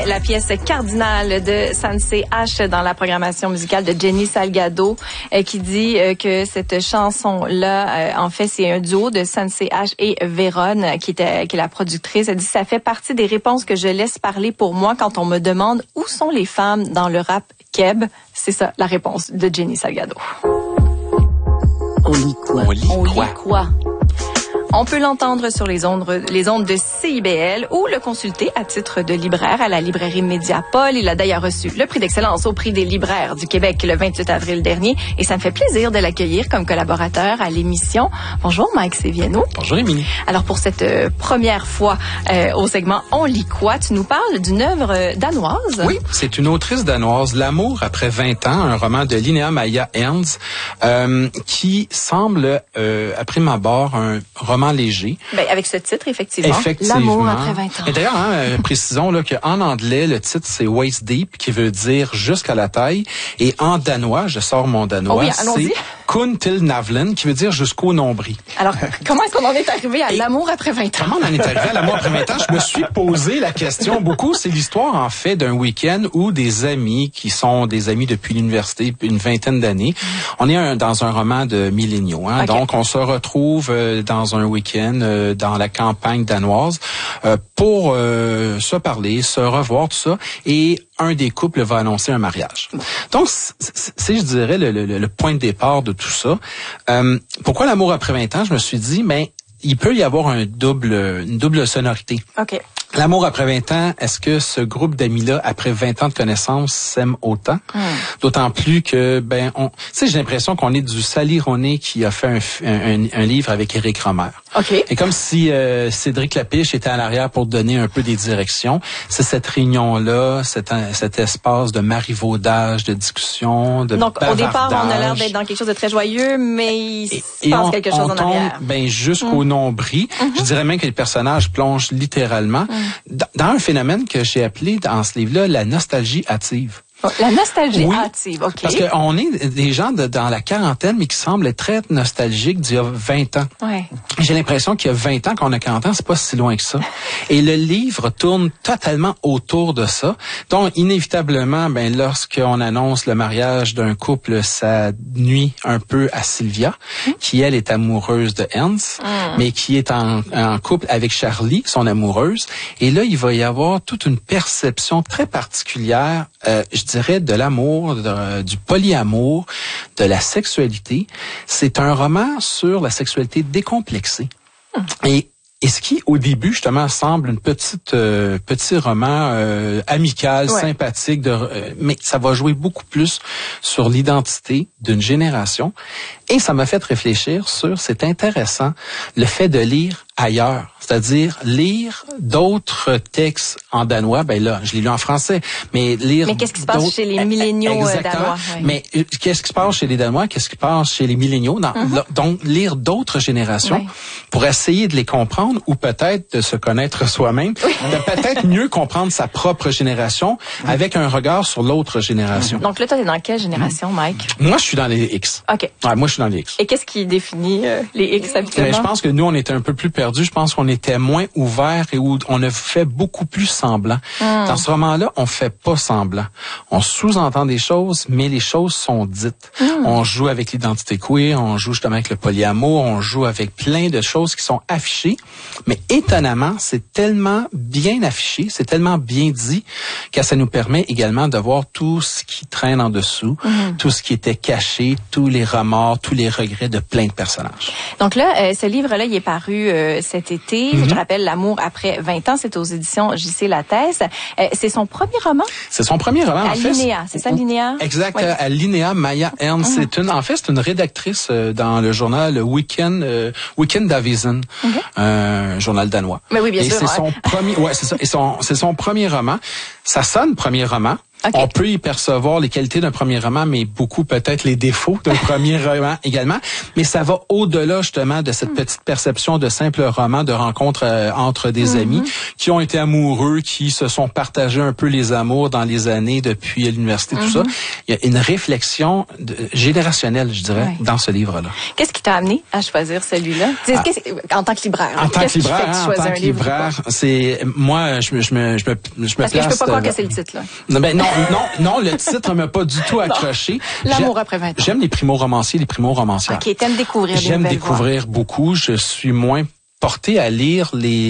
La pièce cardinale de Sensei H dans la programmation musicale de Jenny Salgado qui dit que cette chanson-là, en fait, c'est un duo de Sensei H et Véronne qui est la productrice. Elle dit « Ça fait partie des réponses que je laisse parler pour moi quand on me demande où sont les femmes dans le rap keb. » C'est ça, la réponse de Jenny Salgado. On lit quoi? On lit quoi? On peut l'entendre sur les ondes de CIBL ou le consulter à titre de libraire à la librairie Mediapol. Il a d'ailleurs reçu le prix d'excellence au prix des libraires du Québec le 28 avril dernier et ça me fait plaisir de l'accueillir comme collaborateur à l'émission. Bonjour Mike Seviano. Bonjour Émilie. Alors pour cette première fois au segment On lit quoi, tu nous parles d'une œuvre danoise. Oui, c'est une autrice danoise, L'amour après 20 ans, un roman de Linnea Maja Ernst qui semble à prime abord un roman léger. Ben, avec ce titre, effectivement. L'amour après 20 ans. Et d'ailleurs, précisons là, qu'en anglais, le titre, c'est Waist Deep, qui veut dire jusqu'à la taille. Et en danois, je sors mon danois, c'est Kun til navlen, qui veut dire jusqu'au nombril. Alors, comment est-ce qu'on en est arrivé à l'amour après 20 ans? Comment on en est arrivé à l'amour après 20 ans? Je me suis posé la question beaucoup. C'est l'histoire, en fait, d'un week-end où des amis, qui sont des amis depuis l'université, une vingtaine d'années, on est dans un roman de milléniaux. Hein? Okay. Donc, on se retrouve dans un week-end dans la campagne danoise pour se parler, se revoir, tout ça. Et un des couples va annoncer un mariage. Donc, c'est je dirais, le point de départ de tout ça. Pourquoi l'amour après 20 ans? Je me suis dit, il peut y avoir une double sonorité. OK. L'amour après 20 ans, est-ce que ce groupe d'amis-là, après 20 ans de connaissances, s'aime autant? D'autant plus que, j'ai l'impression qu'on est du Salironé qui a fait un livre avec Éric Rohmer. OK. Et comme si Cédric Lapiche était à l'arrière pour donner un peu des directions. C'est cette réunion-là, cet espace de marivaudage, de discussion, de Donc, bavardage. Au départ, on a l'air d'être dans quelque chose de très joyeux, mais il se passe quelque chose en arrière. Jusqu'au nombril. Je dirais même que les personnages plongent littéralement dans un phénomène que j'ai appelé dans ce livre-là la nostalgie hâtive. La nostalgie hâtive, OK. Parce qu'on est des gens dans la quarantaine, mais qui semblent être très nostalgiques d'il y a 20 ans. Ouais. J'ai l'impression qu'il y a 20 ans qu'on a 40 ans, c'est pas si loin que ça. Et le livre tourne totalement autour de ça. Donc, inévitablement, lorsqu'on annonce le mariage d'un couple, ça nuit un peu à Sylvia, qui, elle, est amoureuse de Ernst, mais qui est en couple avec Charlie, son amoureuse. Et là, il va y avoir toute une perception très particulière, je dirais, de l'amour, du polyamour, de la sexualité. C'est un roman sur la sexualité décomplexée. Et ce qui, au début, justement, semble une petit roman amical, sympathique, mais ça va jouer beaucoup plus sur l'identité d'une génération. Et ça m'a fait réfléchir sur, c'est intéressant, le fait de lire ailleurs. C'est-à-dire lire d'autres textes en danois. Là, je l'ai lu en français, mais lire. Mais qu'est-ce qui se passe chez les milléniaux danois? Oui. Mais qu'est-ce qui se passe chez les Danois? Qu'est-ce qui se passe chez les milléniaux? Donc, lire d'autres générations pour essayer de les comprendre ou peut-être de se connaître soi-même, de peut-être mieux comprendre sa propre génération avec un regard sur l'autre génération. Donc là, toi, t'es dans quelle génération, Mike? Moi, je suis dans les X. OK. Ouais, moi, je suis dans les X. Et qu'est-ce qui définit les X habituellement? Je pense que nous, on était un peu plus perdus. Je pense qu'on était moins ouverts et où on a fait beaucoup plus semblant. Dans ce roman-là, on fait pas semblant. On sous-entend des choses, mais les choses sont dites. On joue avec l'identité queer, on joue justement avec le polyamour, on joue avec plein de choses qui sont affichées. Mais étonnamment, c'est tellement bien affiché, c'est tellement bien dit que ça nous permet également de voir tout ce qui traîne en dessous, tout ce qui était caché, tous les remords, tous les regrets de plein de personnages. Donc là, ce livre-là, il est paru cet été. Je rappelle, L'amour après 20 ans, c'est aux éditions J.C. Lattès. C'est son premier roman? C'est son premier roman, en fait. À Linnea, c'est ça, Linnea? Exact, à Linnea Maja Ernst. C'est une rédactrice dans le journal Weekendavisen, un journal danois. Mais oui, bien sûr. C'est son premier, c'est son premier roman. Ça sonne premier roman. Okay. On peut y percevoir les qualités d'un premier roman, mais beaucoup peut-être les défauts d'un premier roman également. Mais ça va au-delà justement de cette petite perception de simple roman de rencontre entre des amis qui ont été amoureux, qui se sont partagés un peu les amours dans les années depuis l'université, tout ça. Il y a une réflexion générationnelle, je dirais, dans ce livre-là. Qu'est-ce qui t'a amené à choisir celui-là? En tant que libraire. En tant que libraire, c'est moi, je me Parce place. Que je peux pas croire que c'est le titre, là. Non, le titre m'a pas du tout accroché. L'amour après 20 ans. J'aime les primo-romanciers, les primo-romancières. OK, t'aimes découvrir des J'aime nouvelles découvrir beaucoup. Je suis moins porté à lire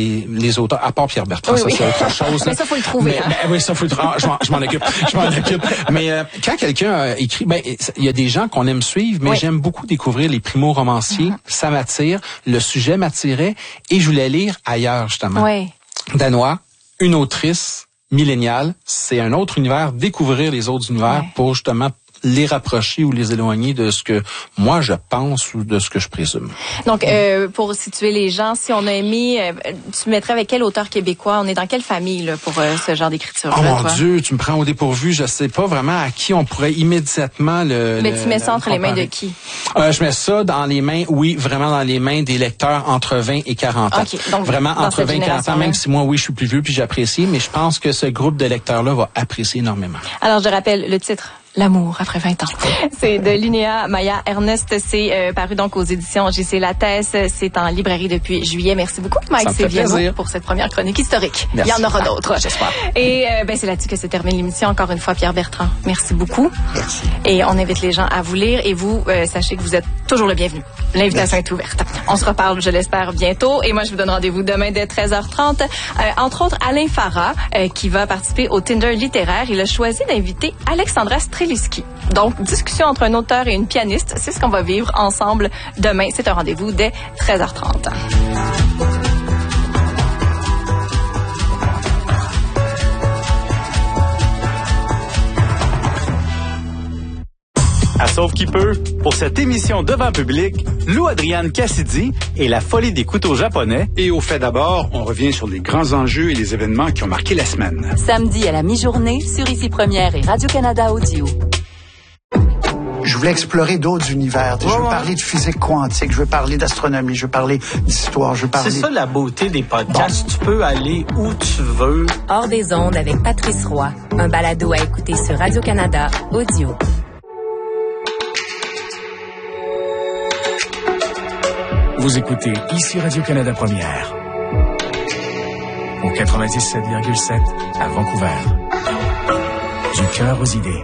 les auteurs, à part Pierre Bertrand, oui. c'est autre chose. Mais ça, faut le trouver. Oui, ça, faut le trouver. Je m'en occupe. Mais quand quelqu'un écrit, il y a des gens qu'on aime suivre, mais j'aime beaucoup découvrir les primo-romanciers. Ça m'attire. Le sujet m'attirait et je voulais lire ailleurs, justement. Oui. Danois, une autrice milléniale, c'est un autre univers, découvrir les autres univers pour justement les rapprocher ou les éloigner de ce que moi je pense ou de ce que je présume. Donc, pour situer les gens, si on a aimé, tu mettrais avec quel auteur québécois? On est dans quelle famille là, pour ce genre d'écriture? Oh mon Dieu, tu me prends au dépourvu. Je sais pas vraiment à qui on pourrait immédiatement Mais tu mets ça entre les mains de qui? Je mets ça dans les mains, vraiment dans les mains des lecteurs entre 20 et 40 ans. Okay, donc, vraiment entre 20 et 40 ans, même si moi, je suis plus vieux puis j'apprécie, mais je pense que ce groupe de lecteurs-là va apprécier énormément. Alors, je rappelle le titre. L'amour après 20 ans. C'est de Linnea Maya Ernest. C'est paru donc aux éditions JC Lattès. C'est en librairie depuis juillet. Merci beaucoup, Mike Séviano, pour cette première chronique historique. Merci. Il y en aura d'autres. J'espère. Et c'est là-dessus que se termine l'émission. Encore une fois, Pierre Bertrand, merci beaucoup. Merci. Et on invite les gens à vous lire. Et vous, sachez que vous êtes toujours le bienvenu. L'invitation est ouverte. On se reparle, je l'espère, bientôt. Et moi, je vous donne rendez-vous demain dès 13h30. Entre autres, Alain Farah, qui va participer au Tinder littéraire. Il a choisi d'inviter Alexandra Streliski. Donc, discussion entre un auteur et une pianiste, c'est ce qu'on va vivre ensemble demain. C'est un rendez-vous dès 13h30. À Sauve qui peut, pour cette émission devant public, Lou Adrienne Cassidy et la folie des couteaux japonais. Et au fait d'abord, on revient sur les grands enjeux et les événements qui ont marqué la semaine. Samedi à la mi-journée sur Ici Première et Radio-Canada Audio. Je voulais explorer d'autres univers. Je veux parler de physique quantique, je veux parler d'astronomie, je veux parler d'histoire, je veux parler... C'est ça la beauté des podcasts. Tu peux aller où tu veux. Hors des ondes avec Patrice Roy. Un balado à écouter sur Radio-Canada Audio. Vous écoutez Ici Radio-Canada Première. Au 97,7 à Vancouver. Du cœur aux idées.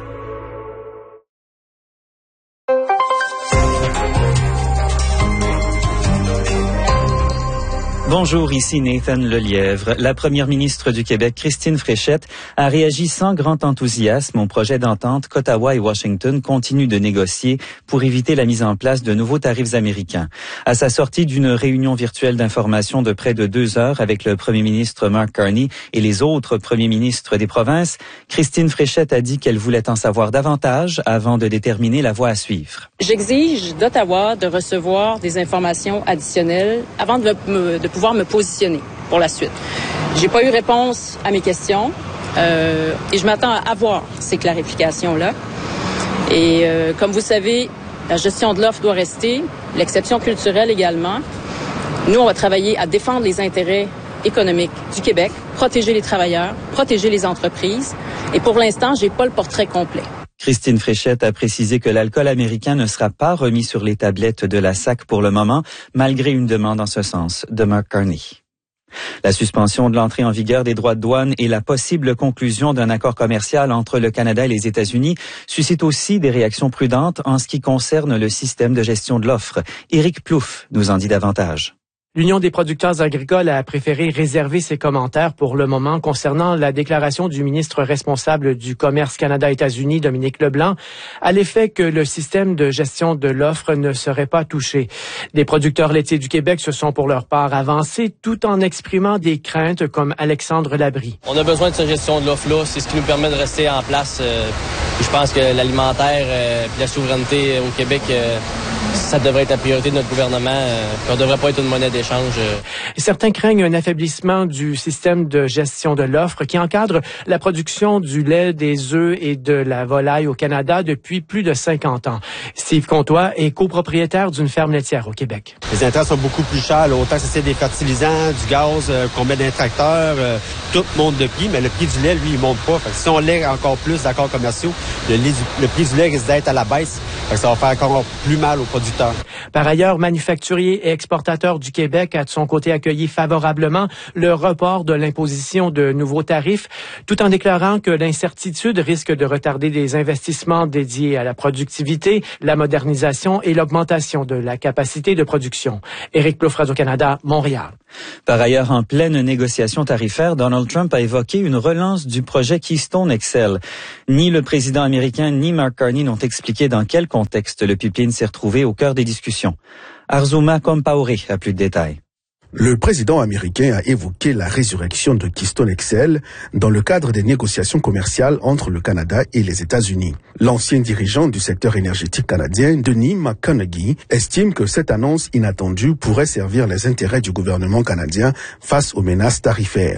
Bonjour, ici Nathan Lelièvre. La première ministre du Québec, Christine Fréchette, a réagi sans grand enthousiasme au projet d'entente qu'Ottawa et Washington continuent de négocier pour éviter la mise en place de nouveaux tarifs américains. À sa sortie d'une réunion virtuelle d'information de près de 2 heures avec le premier ministre Mark Carney et les autres premiers ministres des provinces, Christine Fréchette a dit qu'elle voulait en savoir davantage avant de déterminer la voie à suivre. J'exige d'Ottawa de recevoir des informations additionnelles avant de pouvoir me positionner pour la suite. J'ai pas eu réponse à mes questions et je m'attends à avoir ces clarifications-là. Et comme vous savez, la gestion de l'offre doit rester, l'exception culturelle également. Nous, on va travailler à défendre les intérêts économiques du Québec, protéger les travailleurs, protéger les entreprises. Et pour l'instant, j'ai pas le portrait complet. Christine Fréchette a précisé que l'alcool américain ne sera pas remis sur les tablettes de la SAC pour le moment, malgré une demande en ce sens de Mark Carney. La suspension de l'entrée en vigueur des droits de douane et la possible conclusion d'un accord commercial entre le Canada et les États-Unis suscitent aussi des réactions prudentes en ce qui concerne le système de gestion de l'offre. Éric Plouffe nous en dit davantage. L'Union des producteurs agricoles a préféré réserver ses commentaires pour le moment concernant la déclaration du ministre responsable du commerce Canada-États-Unis, Dominique Leblanc, à l'effet que le système de gestion de l'offre ne serait pas touché. Des producteurs laitiers du Québec se sont pour leur part avancés tout en exprimant des craintes comme Alexandre Labrie. On a besoin de cette gestion de l'offre-là, c'est ce qui nous permet de rester en place. Je pense que l'alimentaire et la souveraineté au Québec ça devrait être la priorité de notre gouvernement. On ne devrait pas être une monnaie d'échange. Certains craignent un affaiblissement du système de gestion de l'offre qui encadre la production du lait, des œufs et de la volaille au Canada depuis plus de 50 ans. Steve Comtois est copropriétaire d'une ferme laitière au Québec. Les intrants sont beaucoup plus chers, là, autant que c'est des fertilisants, du gaz, qu'on met dans les tracteurs, tout monte de prix, mais le prix du lait, lui, il monte pas. Fait que si on lègue encore plus d'accords commerciaux, le prix du lait risque d'être à la baisse. Fait que ça va faire encore plus mal aux producteurs. Par ailleurs, manufacturier et exportateur du Québec a de son côté accueilli favorablement le report de l'imposition de nouveaux tarifs, tout en déclarant que l'incertitude risque de retarder des investissements dédiés à la productivité, la modernisation et l'augmentation de la capacité de production. Éric Plouffe, Radio-Canada, Montréal. Par ailleurs, en pleine négociation tarifaire, Donald Trump a évoqué une relance du projet Keystone XL. Ni le président américain ni Mark Carney n'ont expliqué dans quel contexte le pipeline s'est retrouvé au cœur des discussions. Arzuma Compaoré a plus de détails. Le président américain a évoqué la résurrection de Keystone XL dans le cadre des négociations commerciales entre le Canada et les États-Unis. L'ancien dirigeant du secteur énergétique canadien, Denis McConaughey, estime que cette annonce inattendue pourrait servir les intérêts du gouvernement canadien face aux menaces tarifaires.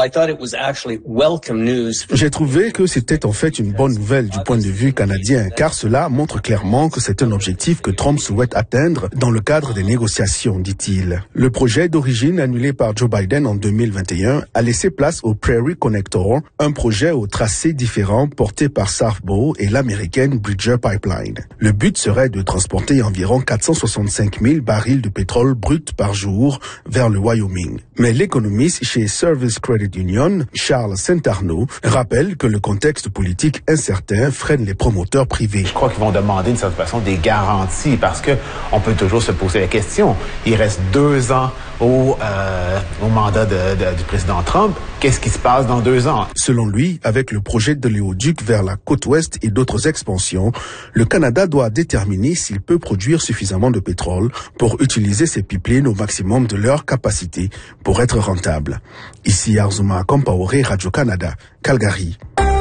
J'ai trouvé que c'était en fait une bonne nouvelle du point de vue canadien, car cela montre clairement que c'est un objectif que Trump souhaite atteindre dans le cadre des négociations, dit-il. Le projet d'origine annulé par Joe Biden en 2021 a laissé place au Prairie Connector, un projet au tracé différent porté par Southbow et l'américaine Bridger Pipeline. Le but serait de transporter environ 465 000 barils de pétrole brut par jour vers le Wyoming. Mais l'économiste chez Service Credit Union, Charles Saint-Arnaud, rappelle que le contexte politique incertain freine les promoteurs privés. Je crois qu'ils vont demander d'une certaine façon des garanties parce que on peut toujours se poser la question. Il reste 2 ans au mandat du président Trump. Qu'est-ce qui se passe dans 2 ans? Selon lui, avec le projet de l'éoduc vers la côte ouest et d'autres expansions, le Canada doit déterminer s'il peut produire suffisamment de pétrole pour utiliser ces pipelines au maximum de leur capacité pour être rentable. Ici Arzuma Compaoré, Radio-Canada, Calgary.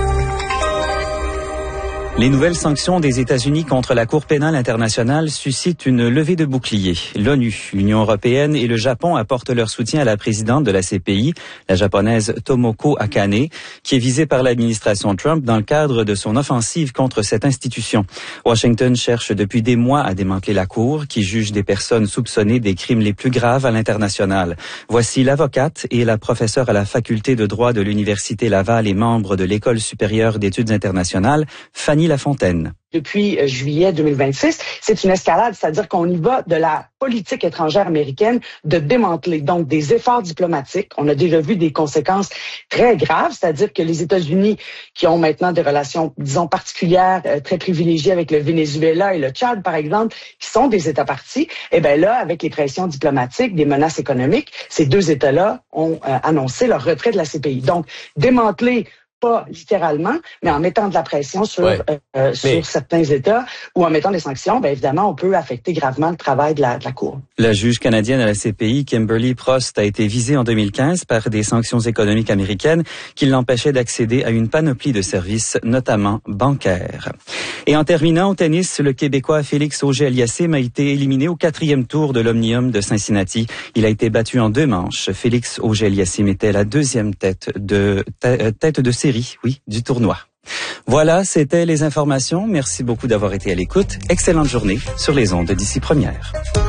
Les nouvelles sanctions des États-Unis contre la Cour pénale internationale suscitent une levée de boucliers. L'ONU, l'Union européenne et le Japon apportent leur soutien à la présidente de la CPI, la japonaise Tomoko Akane, qui est visée par l'administration Trump dans le cadre de son offensive contre cette institution. Washington cherche depuis des mois à démanteler la Cour, qui juge des personnes soupçonnées des crimes les plus graves à l'international. Voici l'avocate et la professeure à la faculté de droit de l'Université Laval et membre de l'École supérieure d'études internationales, Fanny Lafontaine. Depuis juillet 2026, c'est une escalade, c'est-à-dire qu'on y va de la politique étrangère américaine de démanteler donc des efforts diplomatiques. On a déjà vu des conséquences très graves, c'est-à-dire que les États-Unis, qui ont maintenant des relations, disons, particulières, très privilégiées avec le Venezuela et le Tchad, par exemple, qui sont des États partis, eh bien là, avec les pressions diplomatiques, des menaces économiques, ces 2 États-là ont annoncé leur retrait de la CPI. Donc, démanteler pas littéralement, mais en mettant de la pression sur certains États ou en mettant des sanctions, bien évidemment, on peut affecter gravement le travail de la Cour. La juge canadienne à la CPI, Kimberly Prost, a été visée en 2015 par des sanctions économiques américaines qui l'empêchaient d'accéder à une panoplie de services, notamment bancaires. Et en terminant au tennis, le Québécois Félix Auger-Aliassime a été éliminé au 4e tour de l'Omnium de Cincinnati. Il a été battu en 2 manches. Félix Auger-Aliassime était la 2e tête de série, du tournoi. Voilà, c'était les informations. Merci beaucoup d'avoir été à l'écoute. Excellente journée sur les ondes d'Ici Première.